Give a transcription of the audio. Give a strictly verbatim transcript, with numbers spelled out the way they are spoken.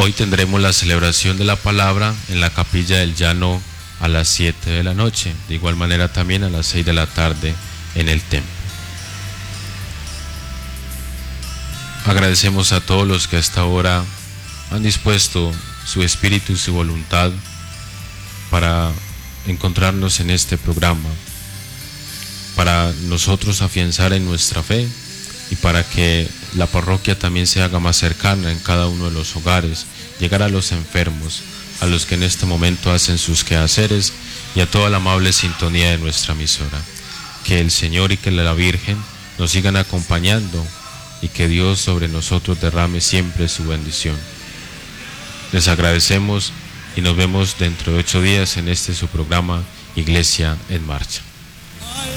Hoy tendremos la celebración de la palabra en la capilla del llano a las siete de la noche, de igual manera también a las seis de la tarde en el templo. Agradecemos a todos los que hasta ahora han dispuesto su espíritu y su voluntad para encontrarnos en este programa, para nosotros afianzar en nuestra fe y para que la parroquia también se haga más cercana en cada uno de los hogares, llegar a los enfermos, a los que en este momento hacen sus quehaceres y a toda la amable sintonía de nuestra emisora. Que el Señor y que la Virgen nos sigan acompañando y que Dios sobre nosotros derrame siempre su bendición. Les agradecemos y nos vemos dentro de ocho días en este su programa Iglesia en Marcha.